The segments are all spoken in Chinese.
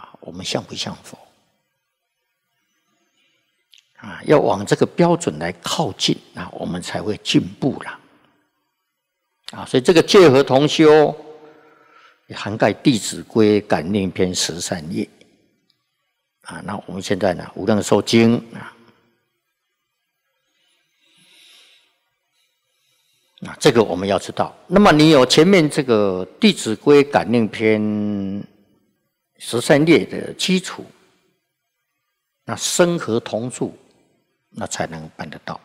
我们像不像佛？要往这个标准来靠近，我们才会进步了。所以这个戒和同修也涵盖《弟子规》感应篇13页。那我们现在呢，《无量寿经》这个我们要知道。那么你有前面这个《弟子规》感应篇13页的基础，那身和同住，那才能办得到。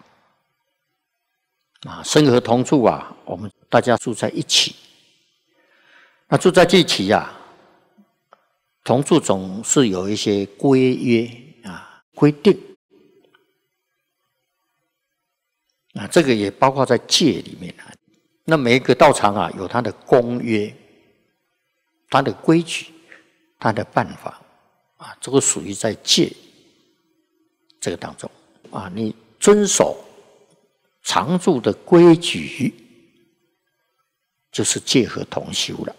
身和同住我们大家住在一起。那住在一起同住总是有一些规约规定。这个也包括在戒里面。那每一个道场有它的公约、它的规矩、它的办法这个属于在戒这个当中你遵守常住的规矩，就是戒和同修了。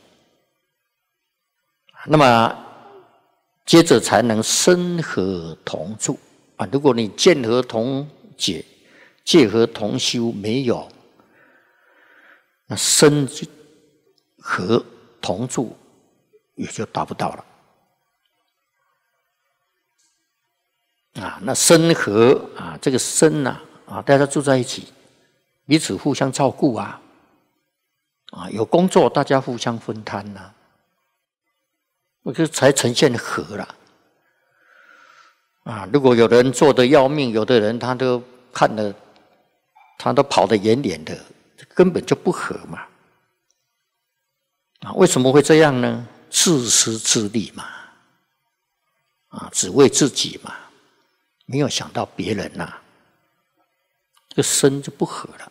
那么接着才能身和同住如果你见和同解、戒和同修没有，那身和同住也就达不到了。那身和这个身大家住在一起，彼此互相照顾有工作大家互相分摊这才呈现和了。如果有人做得要命，有的人他都看了，他都跑得远远的，根本就不和嘛。为什么会这样呢？自私自利嘛，只为自己嘛，没有想到别人这个身就不和了。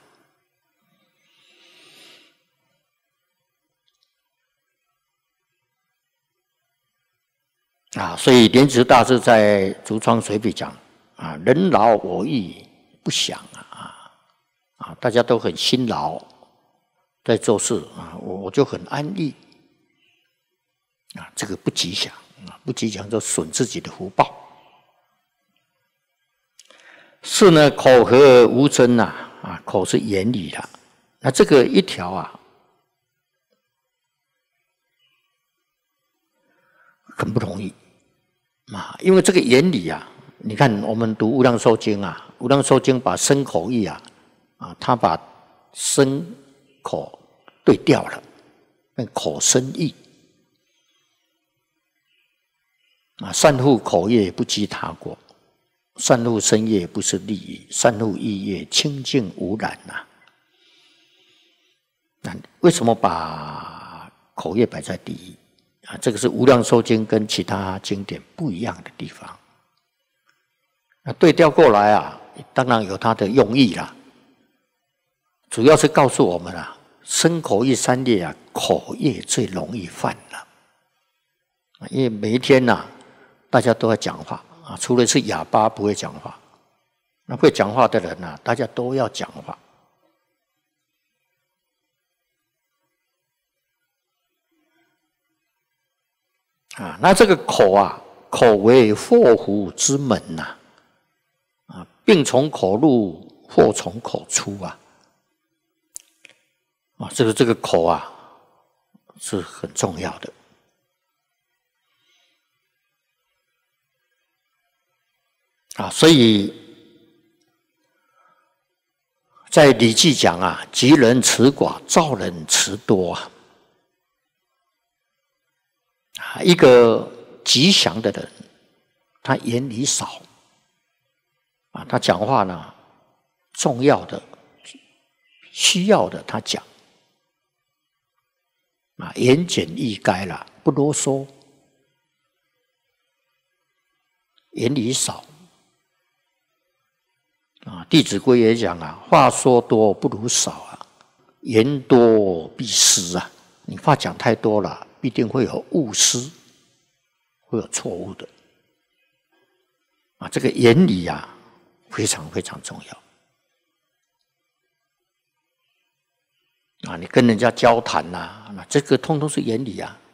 所以莲池大师在《竹窗随笔》讲人劳我逸不详大家都很辛劳在做事我就很安逸这个不吉祥不吉祥就损自己的福报。是呢，口和无争口是言语啦。那这个一条很不容易因为这个言语你看我们读《无量寿经》《无量寿经》把身口意他把身口对调了，变口身意善护口业不积他过，善护身业不是利益，善护意业清净无染那为什么把口业摆在第一这个是《无量寿经》跟其他经典不一样的地方。那对调过来当然有它的用意啦，主要是告诉我们身口意三业口业最容易犯了。因为每一天大家都在讲话除了是哑巴不会讲话，那会讲话的人大家都要讲话。那这个口口为祸福之门病从口入，祸从口出这个口是很重要的。所以在《礼记》讲吉人辞寡，躁人辞多一个吉祥的人，他言语少他讲话呢，重要的、需要的他讲言简意赅啦，不啰嗦，言语少《弟子规》也讲话说多不如少言多必失你话讲太多了，必定会有误失，会有错误的这个言语非常非常重要你跟人家交谈这个通通是言语